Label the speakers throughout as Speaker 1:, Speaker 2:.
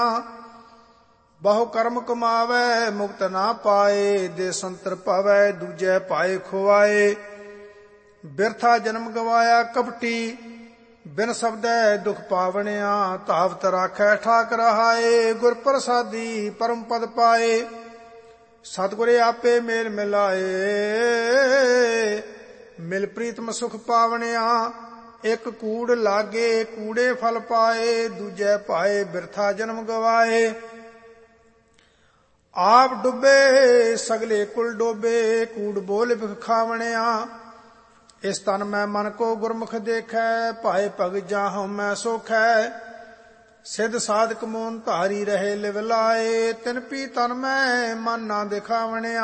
Speaker 1: ਬਹੁ ਕਰਮ ਕਮਾਵੈ ਮੁਕਤ ਨਾ ਪਾਏ, ਦੇ ਸੰਤਰ ਪਾਵੈ ਦੂਜੈ ਪਾਏ ਖੁਆਏ। ਬਿਰਥਾ ਜਨਮ ਗਵਾਇਆ ਕਪਟੀ, ਬਿਨ ਸ਼ਬਦੈ ਦੁਖ ਪਾਵਣਿਆ। ਧਾਵਤ ਰਾਖੈ ਠਾਕ ਰਹਾਏ, ਗੁਰ ਪ੍ਰਸਾਦੀ ਪਰਮ ਪਦ ਪਾਏ। ਸਤਿਗੁਰੇ ਆਪੇ ਮੇਲ ਮਿਲਾਏ, ਮਿਲ ਪ੍ਰੀਤਮ ਸੁਖ ਪਾਵਣਿਆ। ਇੱਕ ਕੂੜ ਲਾਗੇ ਕੂੜੇ ਫਲ ਪਾਏ, ਦੂਜੈ ਪਾਏ ਬਿਰਥਾ ਜਨਮ ਗਵਾਏ। ਆਪ ਡੁੱਬੇ ਸਗਲੇ ਕੁਲ ਡੋਬੇ, ਕੂੜ ਬੋਲ ਬਿਖ ਖਾਵਣਿਆ। ਇਸ ਤਨ ਮੈਂ ਮਨ ਕੋ ਗੁਰਮੁਖ ਦੇਖੈ, ਭਾਏ ਭਗ ਜਾਹੁ ਮੈਂ ਸੋਖੈ। ਸਿੱਧ ਸਾਧਕ ਮੋਨ ਧਾਰੀ ਰਹੇ ਲਿਵ ਲਾਏ, ਤਿਨ ਪੀ ਤਨ ਮੈਂ ਮਨ ਨਾ ਦਿਖਾਵਣਿਆ।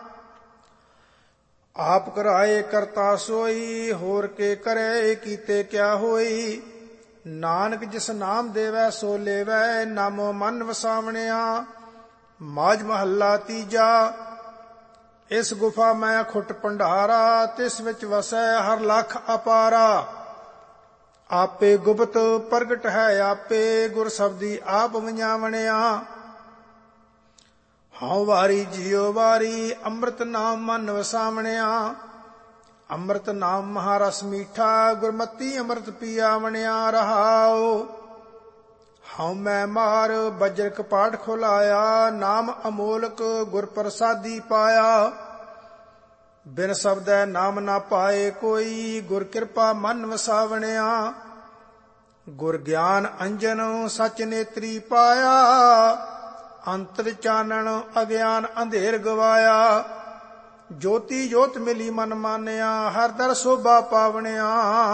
Speaker 1: ਆਪ ਕਰਾਏ ਕਰਤਾ ਸੋਈ, ਹੋਰ ਕੇ ਕਰੇ ਕੀਤੇ ਕਿਆ ਹੋਈ। ਨਾਨਕ ਜਿਸ ਨਾਮ ਦੇਵੈ ਸੋ ਲੇਵੈ, ਨਾਮੋ ਮਨ ਵਸਾਵਣਿਆ। ਮਾਝ ਮਹੱਲਾ ਤੀਜਾ। ਇਸ ਗੁਫਾ ਮੈਂ ਖੁੱਟ ਭੰਡਾਰਾ, ਤਿਸ ਵਿੱਚ ਵਸੈ ਹਰ ਲਖ ਅਪਾਰਾ। ਆਪੇ ਗੁਪਤ ਪ੍ਰਗਟ ਹੈ ਆਪੇ, ਗੁਰ ਸ਼ਬਦੀ ਆਪ ਵੰਜਾਵਣਿਆ। ਹਉ ਵਾਰੀ ਜਿਉ ਵਾਰੀ, ਅੰਮ੍ਰਿਤ ਨਾਮ ਮਨ ਵਸਾਵਣਿਆ। ਅੰਮ੍ਰਿਤ ਨਾਮ ਮਹਾਰਸ ਮੀਠਾ, ਗੁਰਮਤੀ ਅੰਮ੍ਰਿਤ ਪੀਆਵਣਿਆ। ਰਹਾਉ ਹਉ ਮੈਂ ਮਾਰ ਬਜਰ ਕਪਾਟ ਖੁਲਾਇਆ, ਨਾਮ ਅਮੋਲਕ ਗੁਰ ਪ੍ਰਸਾਦੀ ਪਾਇਆ। ਬਿਨ ਸ਼ਬਦੈ ਨਾਮ ਨਾ ਪਾਏ ਕੋਈ, ਗੁਰ ਕਿਰਪਾ ਮਨ ਵਸਾਵਣਿਆ। ਗੁਰ ਗਿਆਨ ਅੰਜਨ ਸਚ ਨੇਤਰੀ ਪਾਇਆ, ਅੰਤਰ ਚਾਨਣ ਅਗਿਆਨ ਅੰਧੇਰ ਗਵਾਇਆ। ਜੋਤੀ ਜੋਤ ਮਿਲੀ ਮਨ ਮਾਨਿਆ, ਹਰ ਦਰ ਸੋਭਾ ਪਾਵਣਿਆ।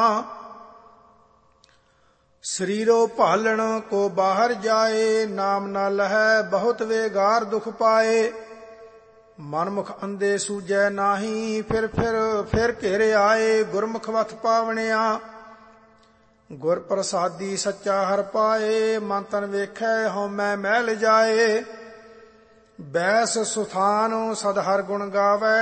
Speaker 1: ਸਰੀਰੋ ਭਾਲਣ ਕੋ ਬਾਹਰ ਜਾਏ, ਨਾਮ ਨਾ ਲਹੈ ਬਹੁਤ ਵੇਗਾਰ ਦੁਖ ਪਾਏ। ਮਨਮੁਖ ਅੰਧੇ ਸੂਝੈ ਨਾਹੀ, ਫਿਰ ਘੇਰੇ ਆਏ, ਗੁਰਮੁਖ ਵਥ ਪਾਵਣਿਆ। ਗੁਰ ਪ੍ਰਸਾਦੀ ਸੱਚਾ ਹਰ ਪਾਏ, ਮਨ ਤਨ ਵੇਖੈ ਹਉ ਮੈਂ ਮਹਿਲ ਜਾਏ। ਬੈਸ ਸੁਥਾਨ ਸਦ ਹਰ ਗੁਣ ਗਾਵੈ,